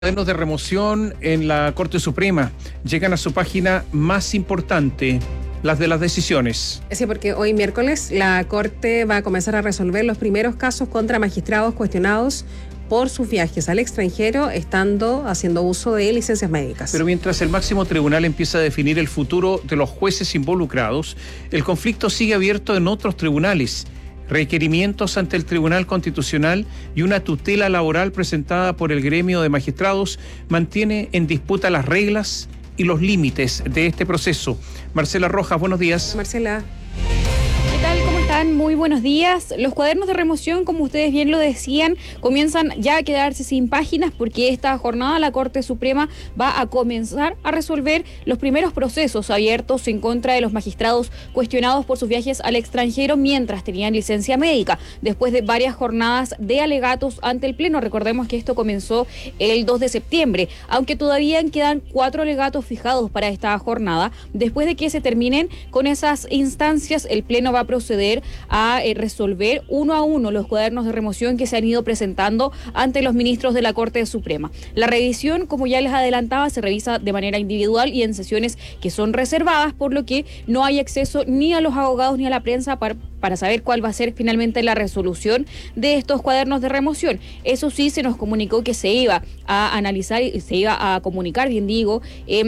Cuadernos de remoción en la Corte Suprema llegan a su página más importante, las de las decisiones. Sí, porque hoy miércoles la Corte va a comenzar a resolver los primeros casos contra magistrados cuestionados por sus viajes al extranjero, estando haciendo uso de licencias médicas. Pero mientras el máximo tribunal empieza a definir el futuro de los jueces involucrados, el conflicto sigue abierto en otros tribunales. Requerimientos ante el Tribunal Constitucional y una tutela laboral presentada por el gremio de magistrados mantiene en disputa las reglas y los límites de este proceso. Marcela Rojas, buenos días. Marcela. ¿Qué tal? ¿Cómo están? Muy buenos días. Los cuadernos de remoción, como ustedes bien lo decían, comienzan ya a quedarse sin páginas porque esta jornada la Corte Suprema va a comenzar a resolver los primeros procesos abiertos en contra de los magistrados cuestionados por sus viajes al extranjero mientras tenían licencia médica, después de varias jornadas de alegatos ante el Pleno. Recordemos que esto comenzó el 2 de septiembre, aunque todavía quedan 4 alegatos fijados para esta jornada. Después de que se terminen con esas instancias, el Pleno va a proceder a resolver uno a uno los cuadernos de remoción que se han ido presentando ante los ministros de la Corte Suprema. La revisión, como ya les adelantaba, se revisa de manera individual y en sesiones que son reservadas, por lo que no hay acceso ni a los abogados ni a la prensa para saber cuál va a ser finalmente la resolución de estos cuadernos de remoción. Eso sí, se nos comunicó que se iba a analizar y se iba a comunicar, bien digo,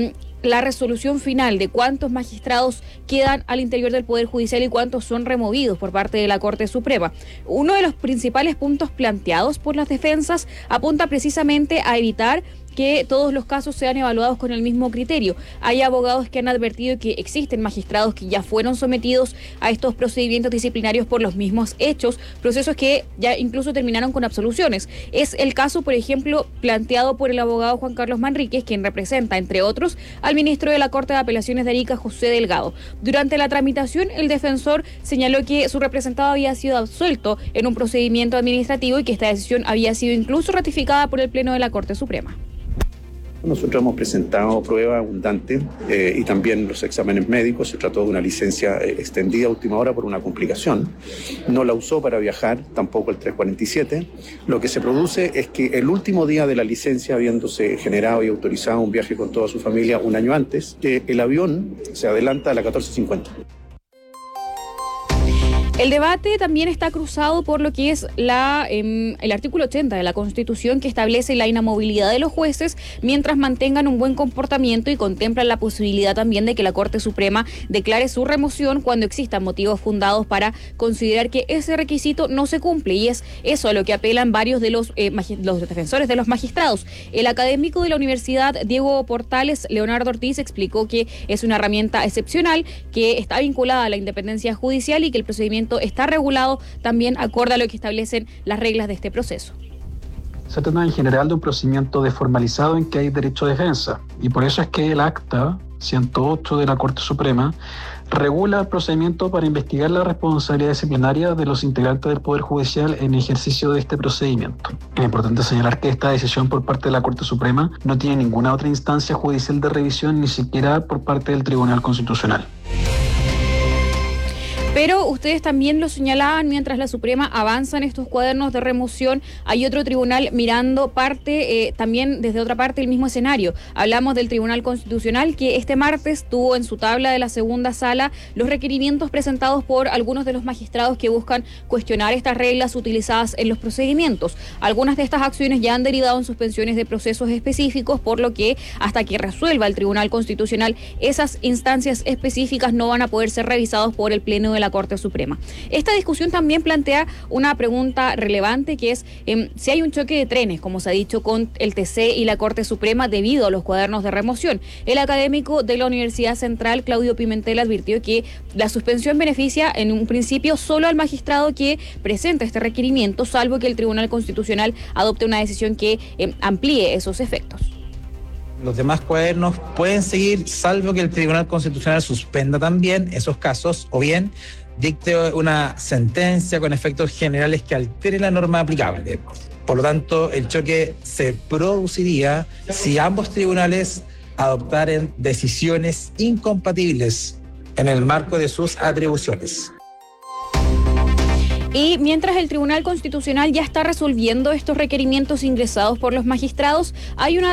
la resolución final de cuántos magistrados quedan al interior del Poder Judicial y cuántos son removidos por parte de la Corte Suprema. Uno de los principales puntos planteados por las defensas apunta precisamente a evitar que todos los casos sean evaluados con el mismo criterio. Hay abogados que han advertido que existen magistrados que ya fueron sometidos a estos procedimientos disciplinarios por los mismos hechos, procesos que ya incluso terminaron con absoluciones. Es el caso, por ejemplo, planteado por el abogado Juan Carlos Manríquez, quien representa, entre otros, al ministro de la Corte de Apelaciones de Arica, José Delgado. Durante la tramitación, el defensor señaló que su representado había sido absuelto en un procedimiento administrativo y que esta decisión había sido incluso ratificada por el Pleno de la Corte Suprema. Nosotros hemos presentado prueba abundante y también los exámenes médicos. Se trató de una licencia extendida a última hora por una complicación. No la usó para viajar, tampoco el 347. Lo que se produce es que el último día de la licencia, habiéndose generado y autorizado un viaje con toda su familia un año antes, el avión se adelanta a la 14:50. El debate también está cruzado por lo que es el artículo 80 de la Constitución, que establece la inamovilidad de los jueces mientras mantengan un buen comportamiento y contempla la posibilidad también de que la Corte Suprema declare su remoción cuando existan motivos fundados para considerar que ese requisito no se cumple, y es eso a lo que apelan varios de los defensores de los magistrados. El académico de la Universidad Diego Portales, Leonardo Ortiz, explicó que es una herramienta excepcional que está vinculada a la independencia judicial y que el procedimiento está regulado también acorde a lo que establecen las reglas de este proceso. Se trata en general de un procedimiento desformalizado en que hay derecho a defensa, y por eso es que el acta 108 de la Corte Suprema regula el procedimiento para investigar la responsabilidad disciplinaria de los integrantes del Poder Judicial en ejercicio de este procedimiento. Es importante señalar que esta decisión por parte de la Corte Suprema no tiene ninguna otra instancia judicial de revisión, ni siquiera por parte del Tribunal Constitucional. Pero ustedes también lo señalaban, mientras la Suprema avanza en estos cuadernos de remoción, hay otro tribunal mirando también desde otra parte el mismo escenario. Hablamos del Tribunal Constitucional, que este martes tuvo en su tabla de la segunda sala los requerimientos presentados por algunos de los magistrados que buscan cuestionar estas reglas utilizadas en los procedimientos. Algunas de estas acciones ya han derivado en suspensiones de procesos específicos, por lo que hasta que resuelva el Tribunal Constitucional, esas instancias específicas no van a poder ser revisados por el Pleno de la Corte Suprema. Esta discusión también plantea una pregunta relevante, que es si hay un choque de trenes, como se ha dicho, con el TC y la Corte Suprema debido a los cuadernos de remoción. El académico de la Universidad Central, Claudio Pimentel, advirtió que la suspensión beneficia en un principio solo al magistrado que presenta este requerimiento, salvo que el Tribunal Constitucional adopte una decisión que amplíe esos efectos. Los demás cuadernos pueden seguir, salvo que el Tribunal Constitucional suspenda también esos casos, o bien dicte una sentencia con efectos generales que altere la norma aplicable. Por lo tanto, el choque se produciría si ambos tribunales adoptaran decisiones incompatibles en el marco de sus atribuciones. Y mientras el Tribunal Constitucional ya está resolviendo estos requerimientos ingresados por los magistrados, hay una